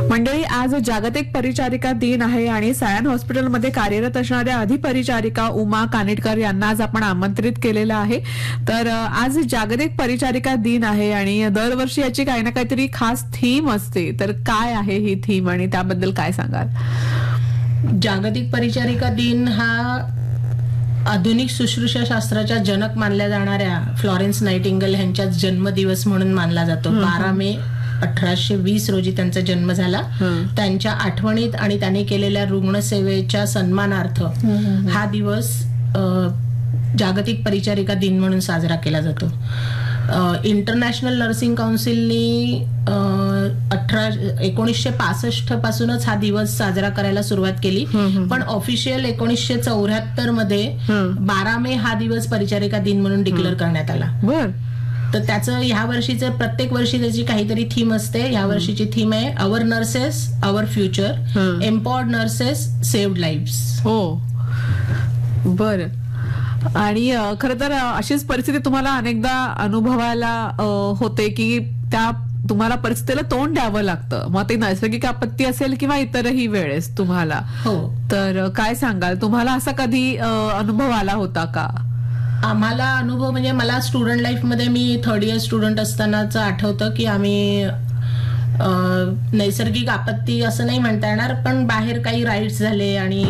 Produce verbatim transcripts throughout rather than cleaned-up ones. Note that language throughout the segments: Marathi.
मंडळी, आज जागतिक परिचारिका दिन आहे आणि सायन हॉस्पिटलमध्ये कार्यरत असणाऱ्या अधिपरिचारिका उमा कानिटकर यांना आज आपण आमंत्रित केलेलं आहे. तर आज जागतिक परिचारिका दिन आहे आणि दरवर्षी याची काही ना काहीतरी खास थीम असते. तर काय आहे ही थीम आणि त्याबद्दल काय सांगाल? जागतिक परिचारिका दिन हा आधुनिक शुश्रूषा शास्त्राच्या जनक मानल्या जाणाऱ्या फ्लॉरेन्स नाइटिंगेल यांचा जन्मदिवस म्हणून मानला जातो. बारा मे अठराशे वीस रोजी त्यांचा जन्म झाला. त्यांच्या आठवणीत आणि त्यांनी केलेल्या रुग्णसेवेच्या सन्मानार्थ हा दिवस जागतिक परिचारिका दिन म्हणून साजरा केला जातो. इंटरनॅशनल नर्सिंग काउन्सिलनी अठरा एकोणीसशे पासष्ट पासूनच हा दिवस साजरा करायला सुरुवात केली, पण ऑफिशियल एकोणीसशे चौऱ्याहत्तर मध्ये बारा मे हा दिवस परिचारिका दिन म्हणून डिक्लेअर करण्यात आला. तर त्याचं ह्या वर्षीचं प्रत्येक वर्षी त्याची काहीतरी थीम असते. ह्या वर्षीची थीम आहे our nurses our future, empowered nurses saved lives. हो, बर. आणि खर तर अशीच परिस्थिती तुम्हाला अनेकदा अनुभवायला होते की त्या तुम्हाला परिस्थितीला तोंड द्यावं लागतं, मग ते नैसर्गिक आपत्ती असेल किंवा इतरही वेळेस तुम्हाला. हो, तर काय सांगाल, तुम्हाला असा कधी अनुभव आला होता का? आम्हाला अनुभव म्हणजे मला स्टुडंट लाईफ मध्ये मी थर्ड इयर स्टुडंट असतानाच आठवतं की आम्ही नैसर्गिक आपत्ती असं नाही म्हणता येणार, पण बाहेर काही राईड्स झाले आणि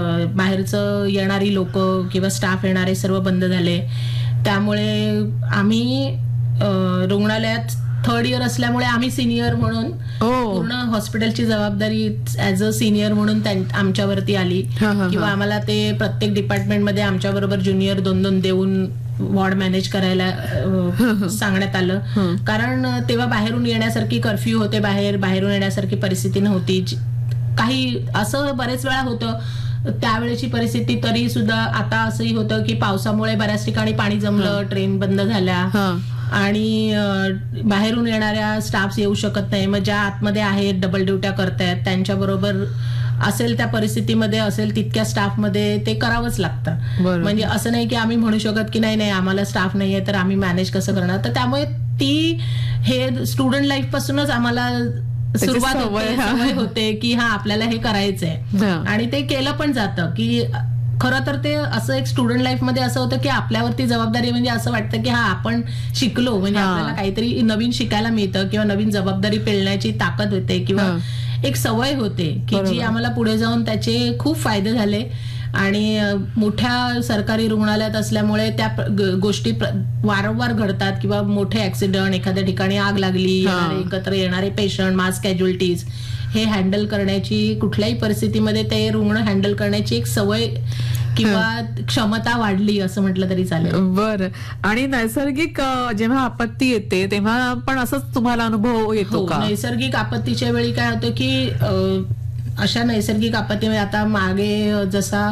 बाहेरचं येणारी लोक किंवा स्टाफ येणारे सर्व बंद झाले. त्यामुळे आम्ही रुग्णालयात थर्ड इयर असल्यामुळे आम्ही सिनियर म्हणून पूर्ण हॉस्पिटलची जबाबदारी ऍज अ सिनियर म्हणून आमच्यावरती आली, किंवा आम्हाला ते प्रत्येक डिपार्टमेंटमध्ये आमच्या बरोबर ज्युनियर दोन दोन देऊन वॉर्ड मॅनेज करायला सांगण्यात आलं. कारण तेव्हा बाहेरून येण्यासारखी कर्फ्यू होते, बाहेर बाहेरून येण्यासारखी परिस्थिती नव्हती. काही असं बरेच वेळा होतं त्यावेळेची परिस्थिती. तरी सुद्धा आता असंही होतं की पावसामुळे बऱ्याच ठिकाणी पाणी जमलं, ट्रेन बंद झाल्या आणि बाहेरून येणाऱ्या स्टाफ येऊ शकत नाही. मग ज्या आतमध्ये आहेत डबल ड्युट्या करतायत त्यांच्याबरोबर असेल त्या परिस्थितीमध्ये असेल तितक्या स्टाफमध्ये ते करावंच लागतं. म्हणजे असं नाही की आम्ही म्हणू शकत की नाही नाही आम्हाला स्टाफ नाहीये तर आम्ही मॅनेज कसं करणार. तर त्यामुळे ती हे स्टुडंट लाईफ पासूनच आम्हाला सुरुवात होते, सवय होते की हा आपल्याला हे करायचंय आणि ते केलं पण जातं. की खरं तर ते असं एक स्टुडंट लाईफ मध्ये असं होतं की आपल्यावरती जबाबदारी म्हणजे असं वाटतं की हा आपण शिकलो म्हणजे आपल्याला काहीतरी नवीन शिकायला मिळतं किंवा नवीन जबाबदारी पेलण्याची ताकद होते किंवा एक सवय होते की जी आम्हाला पुढे जाऊन त्याचे खूप फायदे झाले. आणि मोठ्या सरकारी रुग्णालयात असल्यामुळे त्या गोष्टी वारंवार घडतात किंवा मोठे ऍक्सिडेंट, एखाद्या ठिकाणी आग लागली, एकत्र येणारे पेशंट, मास कॅज्युअल्टीज हे हँडल करण्याची कुठल्याही परिस्थितीमध्ये ते रुग्ण हँडल करण्याची एक सवय किंवा क्षमता वाढली असं म्हटलं तरी चालेल. बरं. आणि नैसर्गिक जेव्हा आपत्ती येते तेव्हा पण असंच तुम्हाला अनुभव येतो का? नैसर्गिक आपत्तीच्या वेळी काय होतं की अशा नैसर्गिक आपत्तीमध्ये आता मागे जसा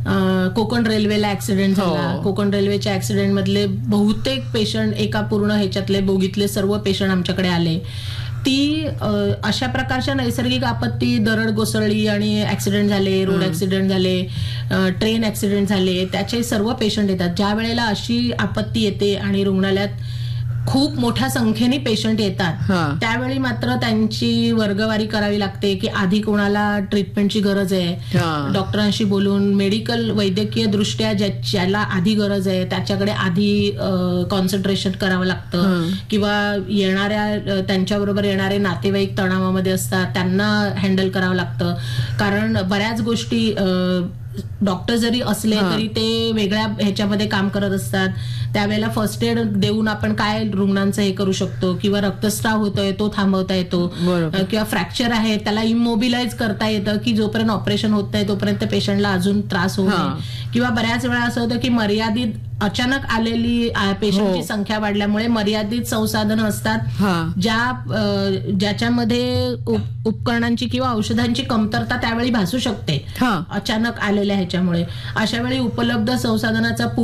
कोकण रेल्वेला ऍक्सिडेंट झाला, कोकण रेल्वेच्या ऍक्सिडेंट मधले बहुतेक पेशंट एका पूर्ण ह्याच्यातले बोगीतले सर्व पेशंट आमच्याकडे आले. ती अशा प्रकारच्या नैसर्गिक आपत्ती, दरड कोसळली आणि ऍक्सिडेंट झाले, रोड ऍक्सिडेंट झाले, ट्रेन ऍक्सिडेंट झाले, त्याचे सर्व पेशंट येतात. ज्या वेळेला अशी आपत्ती येते आणि रुग्णालयात खूप मोठ्या संख्येने पेशंट येतात त्यावेळी मात्र त्यांची वर्गवारी करावी लागते की आधी कोणाला ट्रीटमेंटची गरज आहे, डॉक्टरांशी बोलून मेडिकल वैद्यकीय दृष्ट्या ज्याला आधी गरज आहे त्याच्याकडे आधी कॉन्सन्ट्रेशन करावं लागतं, किंवा येणाऱ्या त्यांच्याबरोबर येणारे नातेवाईक तणावामध्ये असतात त्यांना हँडल करावं लागतं. कारण बऱ्याच गोष्टी डॉक्टर जरी असले तरी ते वेगळ्या ह्याच्यामध्ये काम करत असतात. त्यावेळेला फर्स्ट एड देऊन आपण काय रुग्णांचं हे करू शकतो, किंवा रक्तस्राव होतोय तो थांबवता येतो, किंवा फ्रॅक्चर आहे त्याला इमोबिलाइज करता येतं की जोपर्यंत ऑपरेशन होत नाही तोपर्यंत पेशंटला अजून त्रास होऊ नये. किंवा बऱ्याच वेळा असं होतं की मर्यादित अचानक आलेली पेशंटची संख्या वाढल्यामुळे मर्यादित संसाधनं असतात ज्या ज्याच्यामध्ये उपकरणांची किंवा औषधांची कमतरता त्यावेळी भासू शकते अचानक आलेल्या ह्याच्यामुळे. अशा वेळी उपलब्ध संसाधनाचा